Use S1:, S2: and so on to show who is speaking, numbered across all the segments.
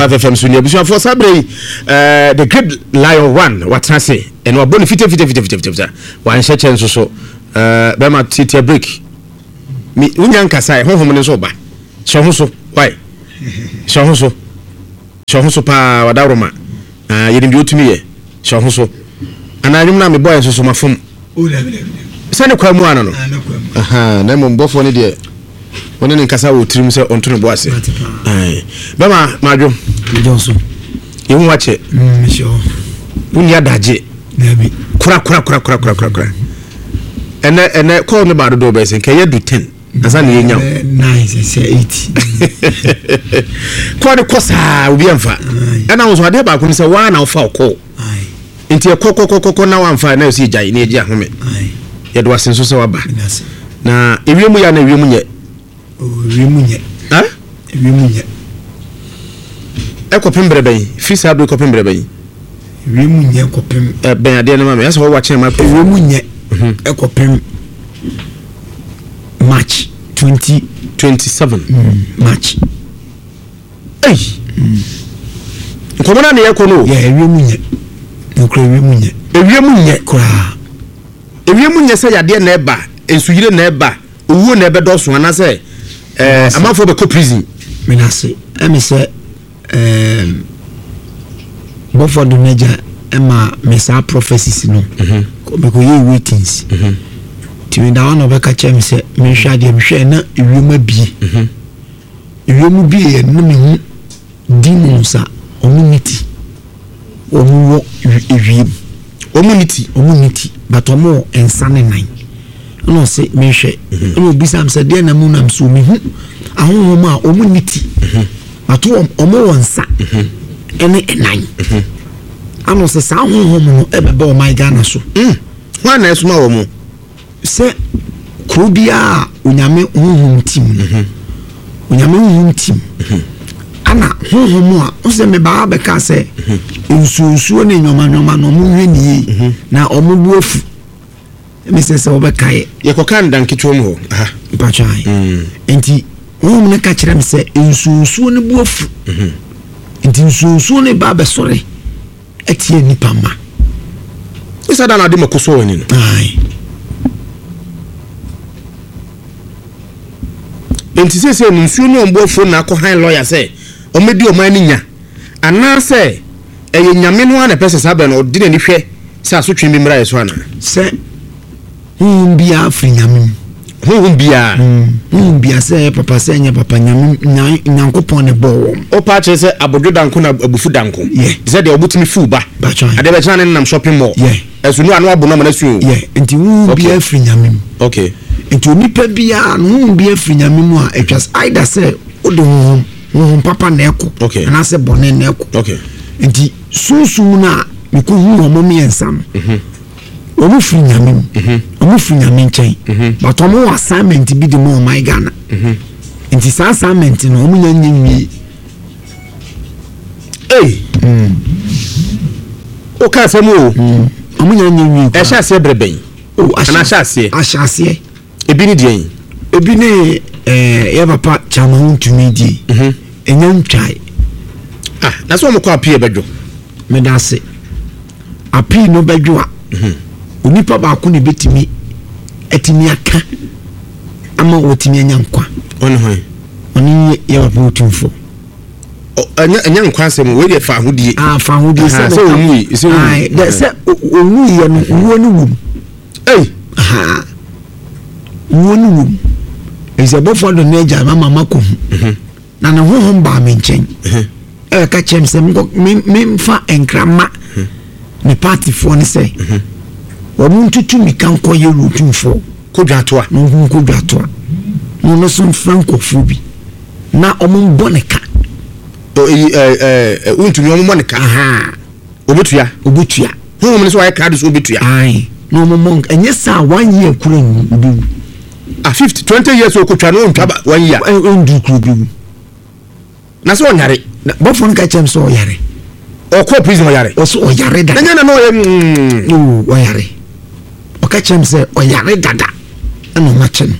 S1: FM Sunia Bushra for Sabre, the great Lion one, what I say, and what bonnet 50. One such and so, Bama Tita break. Me, Unyanka say, home is over. Shahoso, why? Shahoso pa Wadaroma, you didn't do to me, Shahoso, and I remember my boys so my phone. Send a Quamuano. Aha, Nemo Buffon, dear. One in Casa trim say on to the boss. Bama, Majo Johnson. You watch it, sure. Unya Daji, crack. And then call me about the door base and can you do 10? As I know, nice, I say 80. Quite a cosa will be unfair. And I was what about when say 1 hour for call. Into a coco now I'm fine. Now see Jay near Jahome. It was in so bad. Now, if you are a woman yet. Huh? Ecopimbre, Fis Abdu Copimbre. Rimunya Copim, Benadiana, that's what watching my Rimunya Ecopim March 2027. March. Hey! Come on, Yakono, Rimunya. No Rimunya. Rimunya cra. If you say, I dear neighbor, and Sweden neighbor, who never does one, I say. I'm out for the prison. Menase, I say, both for the major Emma Mesa prophecies, no, because you waitings. To me, down of a catcher, me say, me shall be share, you may be. You may be a nominee demons, omunity, omunity, but more and sunny night. No say me share. No be some say there na mu nam so me hu ahonhom a omuniti but omo wonsa ene enan ano say sa ahonhom no ebebe o my Ghana so wa na esuma wo mu say krobia onyame honhom tim onyame honhom tim ana honhom a o say me ba be ka say nsusu ne nyoma no mu hwani na omo buofu Mr. Sobakaye, Yakokan Dankitumo, Pachai. Enti, whom the catcher me say, in so soon a wolf. Intin so soon a barber sorry. Etienne Pama. Is that an Adimacoso in? Aye. Enti say, in soon on both for Naco lawyer say, or maybe your mining. And now say, a yamin one a person saban or didn't share, Sasuchi Mimra is one. Say, be a free yamin. Who be a say, Papa saying, Papa Yanko pon a ball. O patches Abudankuna Bufudanko. Yeah, said they put me full back. But I never trying and I'm shopping more. Yeah, as you know, I'm not Bonamas. Yeah, and you be a free yamin. Okay, and to me, Pebia, and won't be a free yamin. It was either say, oh, Papa Neko. Okay, and I said Bonnet Neko. Okay, and so sooner, we could mommy and some. Omu free nyamin chain but omu assignment be the more my Ghana nti sa assignment no omu nyanyi o ka samu omu nyanyi e sha se breben ana sha se ebi ni den ebi ne ya papa chama ntumi di enyan twai na so mo kwa apie bedwo me da se apie no bedwo a Unipa ba ku ne betimi etimi aka ama wotimi anyankwa oni ye wa botumfo anyankwa asem we dey fa hodie fa hodie se onu ye no wonu wum wonu wum ezebo for the nature mama ko na na hohom ba me nchen ka chem se me fa enkrama ne party for ne say Wamuntu mi kanko ye rutumfo kodwatoa no kodwatoa no so franco fubi na omon boneka untu mi omon boneka obetua ho mo so ay card so obetua ai no momon enye sa 1 year kuro ndu 20 years okotwa no ntwa 1 year ndu kuro bi na so onyare bofon ka chem so oyare okọ prison oyare o so oyare da na no ye oyare okachem se oyare dada ana machen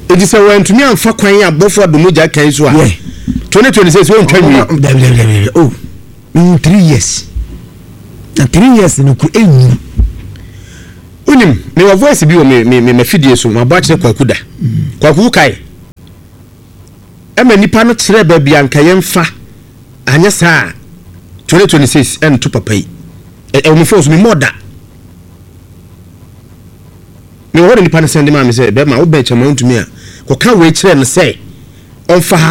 S1: It is a way to me and fuck when you both for the Muja case. 2026 won't tell me.
S2: Oh, 3 years. And 3 years in a could
S1: Unim, my voice be me feed so my batch kwakuda. Kwakukai. Nipa no kire ba bia nka yemfa anya saa 2026 and to papa yi me force me moda me wo nipa no send ma me say be ma wo be chama ntumi a ko ka we kire no say onfa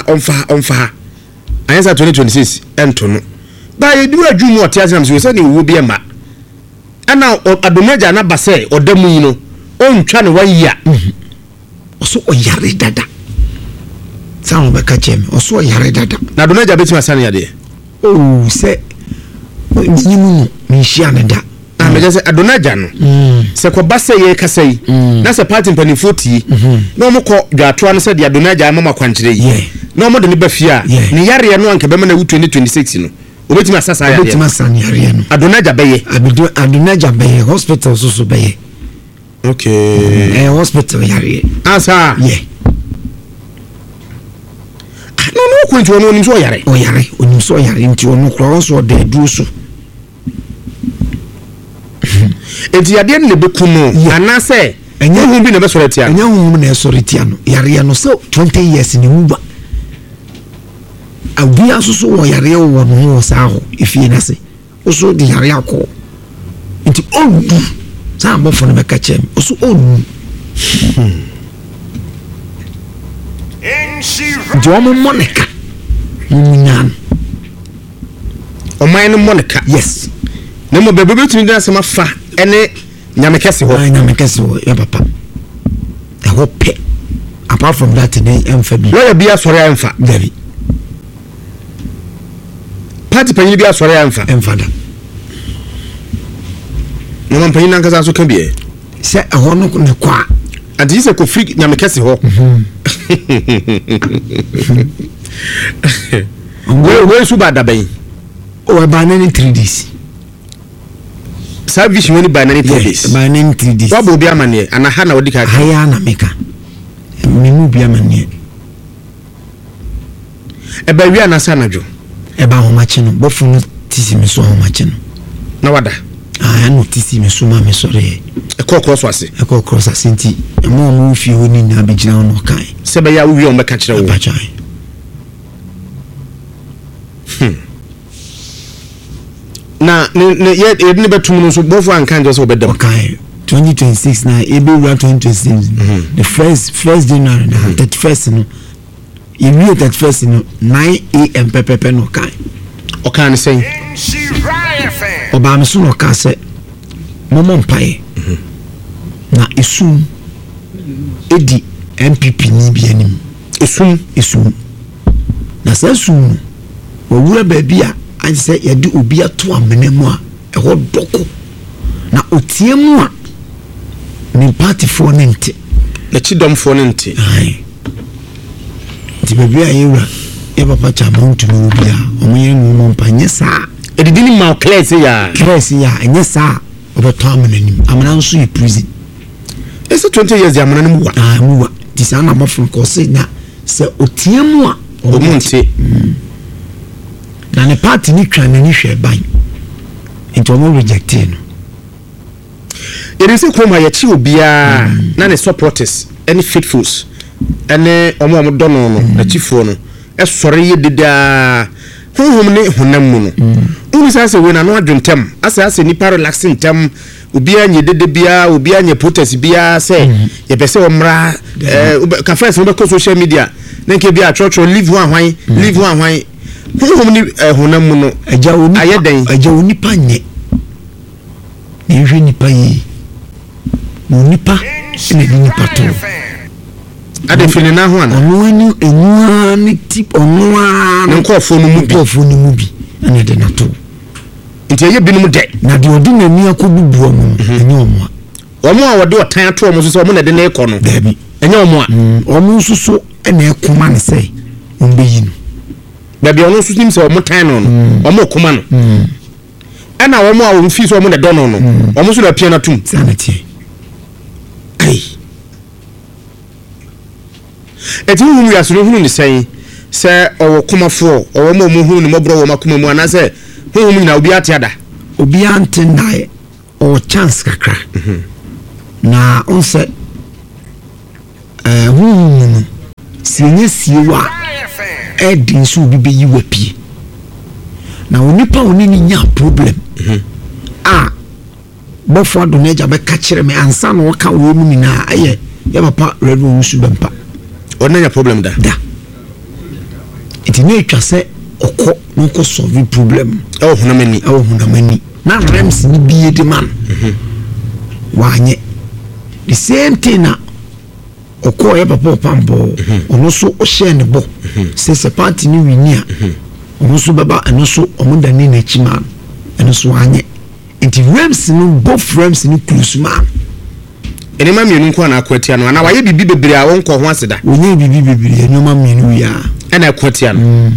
S1: anya saa 2026 and to no ba ye du adwumu otiase na me say ni wo bi ma ana adomaja na ba say odamu yi no ontwa ne wayia
S2: so oyare dada Sound like a chem, or so yare dada.
S1: Now, don't let me say anything.
S2: Oh, say, you Mishanada.
S1: I'm just a donajan. Sakobasa ye Casay. That's a part in penny 40. No more call your twan said the Adonaja Mama Quantity. No more than Befia. Niaria no one can be 2026. Wait my sasa.
S2: My son Yarian.
S1: Adonaja Bay. I will do Adonaja Bay Hospital also Bay. Okay. A hospital Yari. Asa. Yeah. No kwenti wono ni so yare oni so yare nti wono kro so de duso enti yade ne beku no ana se enya hu bi na be soreti ano
S2: enya hu na soreti ano yare no so 20 years ni huba abi asoso wo yare wo no sa ho ifie na se oso di yare akọ nti onu sa mbofo no be ka chem oso onu Jomo Monica. Nyan. O mine Monica. Yes. No mo bebe betumi na se mafa ene nyamekese ho. Nyamekese ho ya papa. E ho pe. Apart from that then emfa bi. Lawyer bi asori emfa. David. Party panyi bi asori emfa. Emfa da. No man panyi na nkaza so kan bi e. Se e ho no ne kwa. And this is a conflict nyamekese ho. Where is Uba Dabay? Oh, by 3 days. Service money by 3 days. By 3 days. What will be a man here? And I had no dica. Hayana Meka. Mimubia man here. A baby and a sanajo. About machino, both from Tissimi so machino. No other. I know Tissimi so mammy sorry. A cock cross was it. A cock cross a sinti. A more move you in Abidjan or Kai. Sebaya will be on the catcher of Bachai. Now, yet it never 2 months both one can just obey the Kai 2026 now, April 2026. The first dinner, that first, you knew that first, 9 a.m. Pepe no Kai. Or can I say, Obama soon or can say, Momon Pie. Na isum edi MPP ni bi anim isum na sa sum wo wura ba bia an se ye de obi ato amenemu a e ho doko na otiemu a ni party for nti na chidom for nti ai ti ba bia yewura e papa chama ntunu bia omoye nu mo mpanye sa edidi ni ma class ya enye sa obeto amenanim amana nso ye prison. It's 20 years the amana muwa. Muwa. This ana mafun ko say na se otiemu a omunti. Na ne party ni twa na ni hwe ban. Into mo reject no. It is a come ya chi obia na ne supporters any faithfuls ene omo dono no na chifuo no e sore ye deda honhom ne honam mu no. Unu sa se we na no adwentem asa nipa relaxing tem obi anye dede bia obi anye protest bia say ye pese omra ka first no be social media na nke bia church live one hwan honhom ni honam mu no aja oni pa nye ni hwe nipa yi nipa ni nipa to ade fini na ho ana ono ani enua ni tip ono a nkofo no mu bi ana de na to nti ye binum de na de odi na ni akobubu omo enye omo a wode otan ato omo so omo na de na ekọ no dabi enye omo a omo susu na ekoma ne sei ombe yi no dabi ono susu nim se omo tan no omo koma no ana omo a omfi so omo na do no omo so na pia na tum sana tie ai
S1: eti hu ya suru hu ni sɛn sɛ ɔwɔ komafo ɔwɔ mo hu ni mɔbro wɔ makoma mu anase hu nyina obi atiada
S2: obi ante ndae o chance kakra na onse hu sinye siwa edin so bi be yiwa pie na onipa oni ni nya problem bofo do na eja be ka kire me ansa na wo ka wo mu nyina aye ya papa redo wo su bempa
S1: ona nya problem da
S2: iti ne twa se okọ no ko solve problem
S1: hunamani
S2: na rems ni biye de man wanye the same thing na okọ ya papa pambo ono so o share ne bo se party ni winia ono so baba ono so omuda ni na chima ono so wanye iti rems no both rems ni cruise
S1: ene ma mienu nko na akwatia no na waye bibi bebre a wonko ho aseda
S2: wonye bibi bebre eno ma mienu ya
S1: ana akwatia no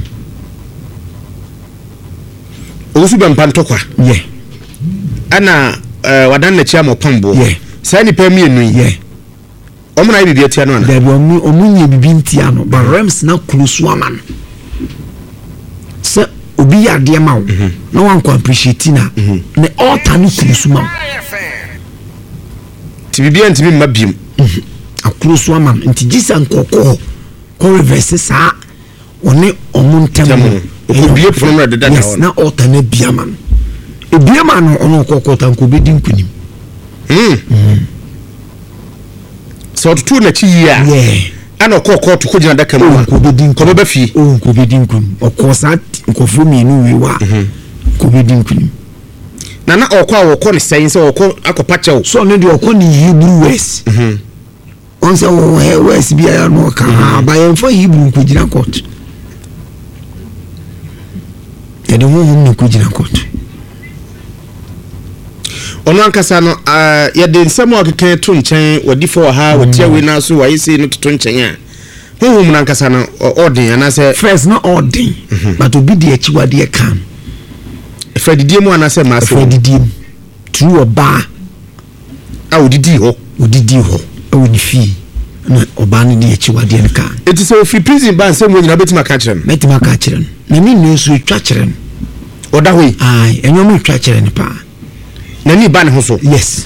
S1: osu bempa ntokwa
S2: ye
S1: ana wadan na chia mo pambo
S2: ye
S1: sai ni pa mienu
S2: ye
S1: omna ye bibi atia no ana
S2: da bi omunye bibi ntia no ba rems na cruise aman se obi ya de ma wo na wan ko appreciate na na alter ni cruise ma
S1: ti bibi antimi mabiem
S2: akuro so ama nti gisa nkoko ko reverse sa one omuntemu
S1: okobie promo de dada
S2: na alter na biama no ebiama no ono kokko tanko bedi nkunim
S1: so to na chi ya ana kokko to kugina daka mu
S2: ko bedi nkunim
S1: ko ba fi
S2: ko bedi nkunim okosa nkofo mienu wi wa ko bedi nkunim
S1: na okọ ne sɛn sɛ okọ akɔpa kyɛw
S2: so no de okọ ni Hebrew words on say words bi ya no ka ba yɛn for Hebrew ko gyina court e de mo no ko gyina court
S1: ono ankasa no yɛ de nsɛm a keke to nkyɛn wadi fo ha watia we na so wayi se no to nkyɛn a honhom na ankasa no ordin anase
S2: first no ordin but obi de achiwade e kan
S1: Fredidie mu anase ma se
S2: Fredidie true oba
S1: a odidi ho
S2: e woni fi na oba ne de achiwade en kan
S1: eti so fi prison ban se mu nyina betima ka kire no
S2: betima ka kire no na ni no so twa kire no
S1: oda hoi
S2: ai enyo mu twa kire no pa
S1: na ni ban ho so
S2: yes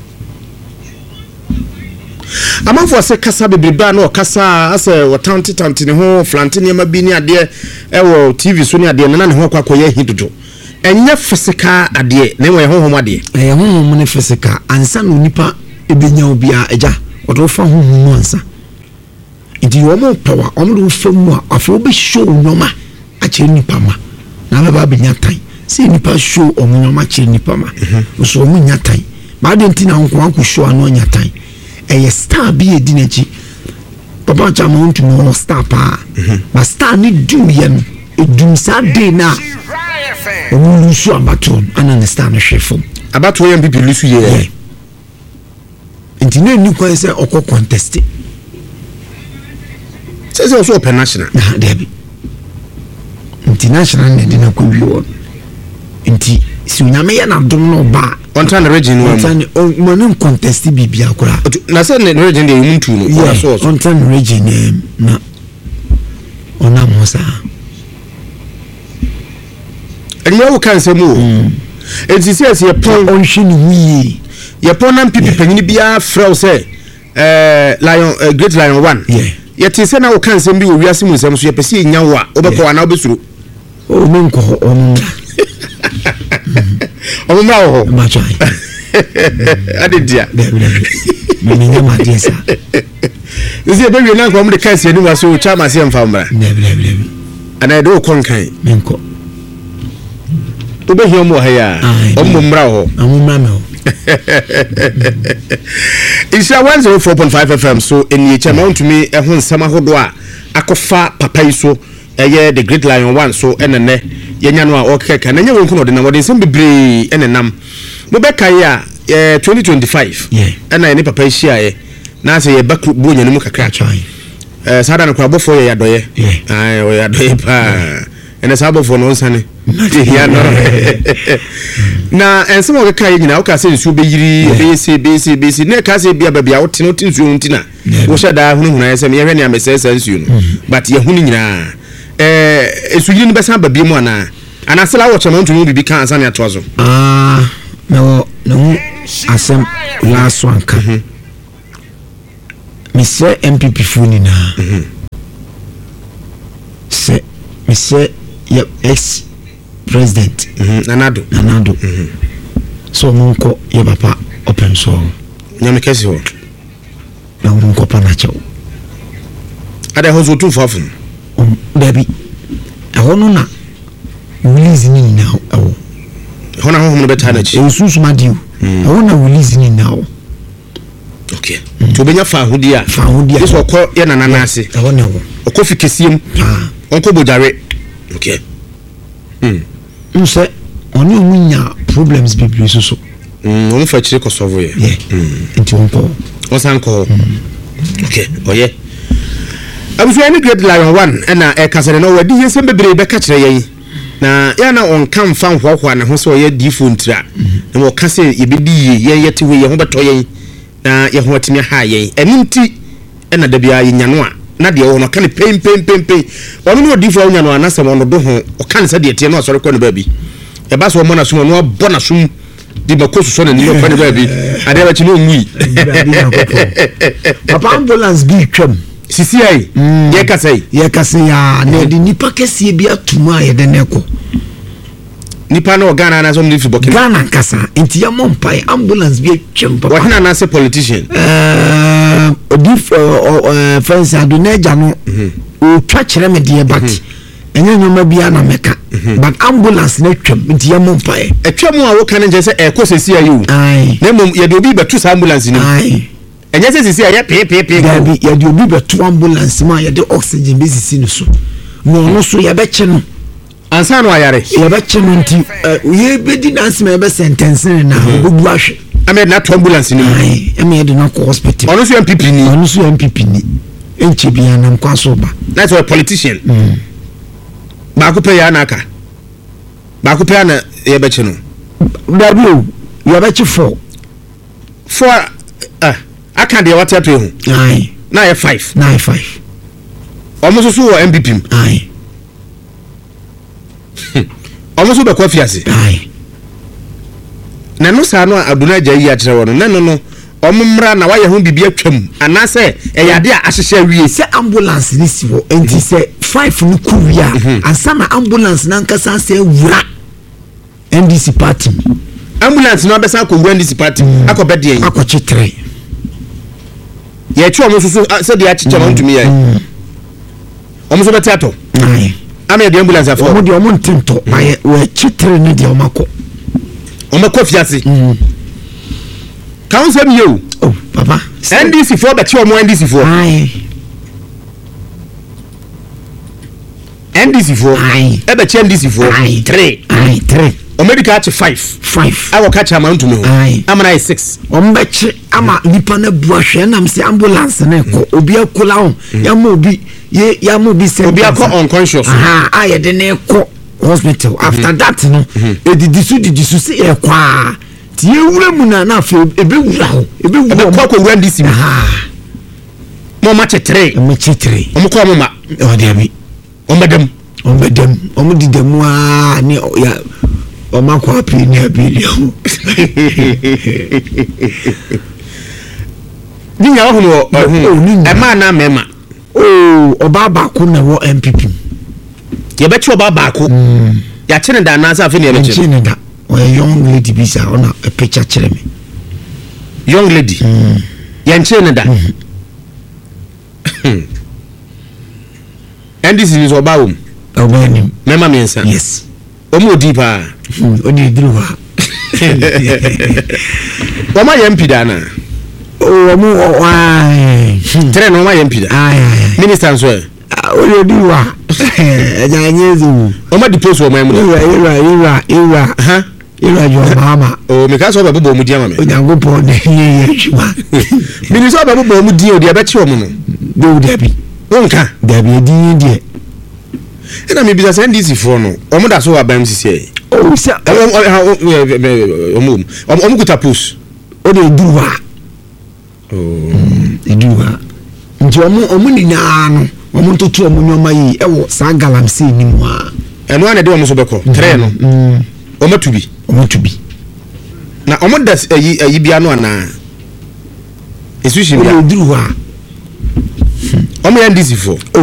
S1: amanfo se kasa bebreba na okasa ase wotanti ne ho flante ne ma bi ni ade e wo TV so ni ade na ne ho kwakoye hidodo enye physical ade na enwe honhom ade
S2: honhom ne physical ansa no nipa ebenya obi a eja odo fa honhom ansa ndi wo mo power omdo famu a afo be show nyoma a che nipa ma na ba benya tan se nipa show omnyoma che nipa ma so omunya tan ba de ntina nko anko show ano nya tan eye star bi edinachi papa chama untu no star pa ba star ni dum ye no edum sa de na lusu abaton ana understand hwefo
S1: abaton ye mbibi lusu ye
S2: enti na ni kwa se okọ contest
S1: se also open national
S2: na debi international ne dina ko wiwo enti si unyame ya na dom no ba
S1: on tan region no
S2: mo no contest bibia akura
S1: na se ne region de yumuntu no
S2: so on tan region na ona mosa
S1: enye wo kan se mu enti se ye pon
S2: on hwini wi
S1: ye pon na pipi panyini bia frɛw se lion great lion 1 ye ti se na wo kan se bi wo wiase mu nsɛm so ye pese nya wo a obekɔ ana obesuru
S2: o men ko
S1: omumra wo
S2: ma chai
S1: adedia
S2: me nya ma dia sa
S1: isi be wi na ko mo de kan se ni wa so chama se mfa mra ana do kon kan
S2: men ko
S1: obe hiom wo ha ya omumra wo
S2: amumra me
S1: Isha 104.5 FM so eni echa ma untumi ehun nsama hodo a akofa papa iso eye the great lion 1 so enene yenya no a okeka na nya wonku no de na wode nsem bebre enenam mo be kai a 2025 ena ene papa ihia ye na se ye baku bu nyane mu kakra sada na kwa bofo ye yadoye ai o yadoye pa ene sa bofo no nsane ya no na ensem o ka nyina o ka se nsu be yiri bc na ka se bia bia wo tino tinsu ntina wo sha da hunu hunu ayese me yehwe ne amesesa nsu no but ye hunu nyina esu yiri ni besa ba bia mu ana sela wo chama ntu bibi kan ansa ne atozo
S2: no asem last one ka Mr. MPP Funina Mr. ex president
S1: Nanado
S2: so nko ye papa open so
S1: nyame kesi ho
S2: na nko pa na chew
S1: ada ho zo 2
S2: baby ahono na release ni na awo
S1: hona ho mo beta na chi
S2: e susu madio ahono release ni na awo
S1: okay to benya fa hodia this okọ ye na nana ase
S2: ahono
S1: okọ fikesiem onko bojare okay
S2: nse oni omunya problems bibiri so
S1: onu fa chire ko solve ye
S2: nti onko
S1: osanko okay oye abuso any grade lion 1 na e kasere no wadi yesem bebere be ka kire ye na ya na on kan fa hwahwa na ho so ye difo ntira na wo ka se ye bedi ye yete we ye ho beto ye na ye ho atimi ha ye eninti na da bia ye nyano a na de wo no ka ne pem ono no difo wo nyano na se mo no do ho o kan se de tie no asore ko no baby e ba so mo na sum no bo na sum di makosu so na ni no ko ne baby ade ba chi no nwi
S2: papa ambulance bi twam
S1: CCI ye kasai
S2: ya na di nipa kese bi atuma ye de neko
S1: nipa no Ghana na so mlifi Burkina
S2: Ghana kasa enti ya mompai ambulance bi twam papa
S1: wa na say politician
S2: odif fence adoneja no o twa kire me de bat enya nyoma bia na meka but ambulance na twam enti ya mompai
S1: twam a wo kan nje say e ko CCI you na mom ye de obi betu sa ambulance ni enye se sisi ya pepepe
S2: gabi ya di obi beto ambulance ma ya de oxygen be sisi no so no so ya be che no
S1: ansa no ayare
S2: ya be che no nti ye be di dance ma be sentence na obu ahwe
S1: ame na to ambulance ni
S2: ame de na ko hospital
S1: onu so MPP ni enche bia na nkwa so ba that's a politician ba ko pe ya na aka ba ko pe na ya be che no
S2: gabi o ya be che 4
S1: aka de wata to hu na ye 5 almost so MPP almost be ko fiase na no sa no aduna gya yi akyere wono na no omumra na waye hu bibia twam anase e yade a ahyehye awie
S2: se ambulance ni si ho enti se 5 no kuwia ansa na ambulance na nkasa se wura NDC party
S1: ambulance no abesa ko wura NDC party akobede yen
S2: akochetre
S1: ye twa mo so se de achiche mo ntumi ye omo so beti ato ame de ambulance afọ
S2: omo de omo ntinto aye we chitre ne de omako
S1: fiase kan se mi yo
S2: papa
S1: NDC for beti omo NDC for NDC for e be che NDC for 3 o medical at 5 awo catch am ntumi ho amana 6
S2: o mbeche ama nipa na buahwe na mse ambulance na ko obi akola ho ya mo obi se
S1: obi akọ unconscious
S2: aye de na ko hospital after that no edidisu se e kwa ti ewura mu na afa ebe wura ho ebe
S1: ko wura ndisi mo ma che 3 mo ko mo ma
S2: o de abi
S1: o medem
S2: o di dem wa ni ya o ma ko api ni abi yo
S1: ni nya ho no e ma na mema
S2: oba ba ko na wo MPP
S1: ye be che oba ba ko ya che ne da na sa fe ne be che
S2: ne da o young lady bi sa ona a picture chere me
S1: young lady ya che ne da NDC ni so ba wo
S2: obani
S1: mema mensa
S2: yes
S1: omo di pa
S2: odi druwa
S1: Oma MP dana.
S2: Omo
S1: Tre no ma MP da. Minister so.
S2: O di wa. Ejanyezu.
S1: Oma di post o ma mu.
S2: Ira. Ira jo mama.
S1: O me ka so ba bo mu di ama me.
S2: Onyango po de ye chuma.
S1: Minister ba bo mu di o de ba chi o mu no.
S2: Do debi.
S1: Wonka.
S2: Debi di die.
S1: ena me bisa NDC for no omo da so abam sisi
S2: o sa
S1: omo kuta push
S2: o de duwa eduwa nti omo ni na no omo ntoto omo nyoma yi ewo sa galamsey ni mu a
S1: eno ana de omo so beko tre no omo tubi na omo da ayi bia no ana esu shi bia
S2: o de duwa
S1: omo NDC for